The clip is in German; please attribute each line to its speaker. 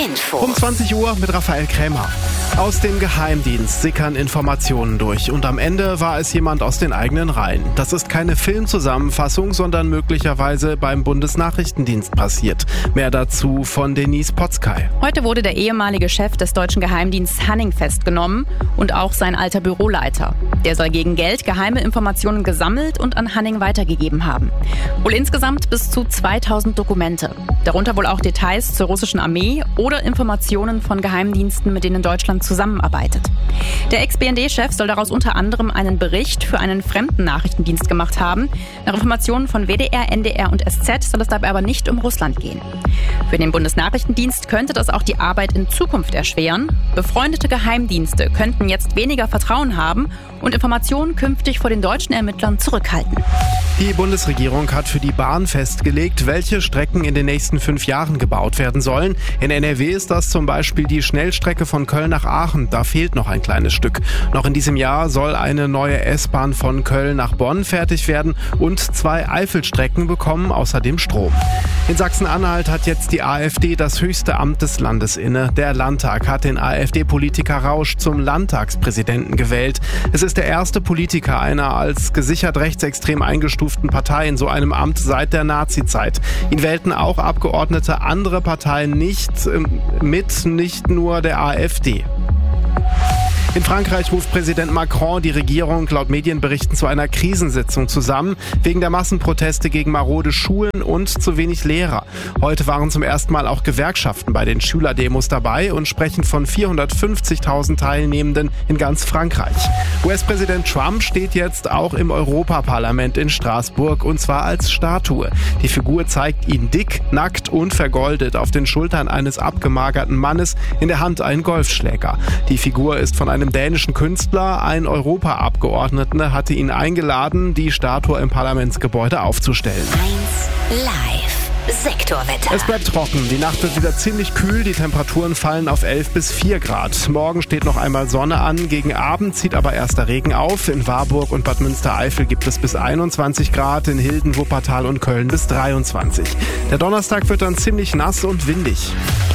Speaker 1: Um 20 Uhr mit Raphael Krämer. Aus dem Geheimdienst sickern Informationen durch und am Ende war es jemand aus den eigenen Reihen. Das ist keine Filmzusammenfassung, sondern möglicherweise beim Bundesnachrichtendienst passiert. Mehr dazu von Denise Potzkay.
Speaker 2: Heute wurde der ehemalige Chef des deutschen Geheimdienstes Hanning festgenommen und auch sein alter Büroleiter. Der soll gegen Geld geheime Informationen gesammelt und an Hanning weitergegeben haben. Wohl insgesamt bis zu 2000 Dokumente. Darunter wohl auch Details zur russischen Armee oder Informationen von Geheimdiensten, mit denen Deutschland zusammenarbeitet. Der Ex-BND-Chef soll daraus unter anderem einen Bericht für einen fremden Nachrichtendienst gemacht haben. Nach Informationen von WDR, NDR und SZ soll es dabei aber nicht um Russland gehen. Für den Bundesnachrichtendienst könnte das auch die Arbeit in Zukunft erschweren. Befreundete Geheimdienste könnten jetzt weniger Vertrauen haben und Informationen künftig vor den deutschen Ermittlern zurückhalten.
Speaker 1: Die Bundesregierung hat für die Bahn festgelegt, welche Strecken in den nächsten 5 Jahren gebaut werden sollen. In NRW ist das zum Beispiel die Schnellstrecke von Köln nach Aachen. Da fehlt noch ein kleines Stück. Noch in diesem Jahr soll eine neue S-Bahn von Köln nach Bonn fertig werden und 2 Eifelstrecken bekommen außerdem Strom. In Sachsen-Anhalt hat jetzt die AfD das höchste Amt des Landes inne. Der Landtag hat den AfD-Politiker Rausch zum Landtagspräsidenten gewählt. Es ist der erste Politiker einer als gesichert rechtsextrem eingestuften Partei in so einem Amt seit der Nazizeit. Ihn wählten auch Abgeordnete anderer Parteien nicht nur der AfD. In Frankreich ruft Präsident Macron die Regierung laut Medienberichten zu einer Krisensitzung zusammen, wegen der Massenproteste gegen marode Schulen und zu wenig Lehrer. Heute waren zum ersten Mal auch Gewerkschaften bei den Schülerdemos dabei und sprechen von 450.000 Teilnehmenden in ganz Frankreich. US-Präsident Trump steht jetzt auch im Europaparlament in Straßburg und zwar als Statue. Die Figur zeigt ihn dick, nackt und vergoldet auf den Schultern eines abgemagerten Mannes, in der Hand ein Golfschläger. Die Figur ist von einem dänischen Künstler. Ein Europaabgeordneter hatte ihn eingeladen, die Statue im Parlamentsgebäude aufzustellen.
Speaker 3: 1 Live Sektorwetter.
Speaker 1: Es bleibt trocken. Die Nacht wird wieder ziemlich kühl. Die Temperaturen fallen auf 11 bis 4 Grad. Morgen steht noch einmal Sonne an. Gegen Abend zieht aber erst der Regen auf. In Warburg und Bad Münstereifel gibt es bis 21 Grad. In Hilden, Wuppertal und Köln bis 23. Der Donnerstag wird dann ziemlich nass und windig.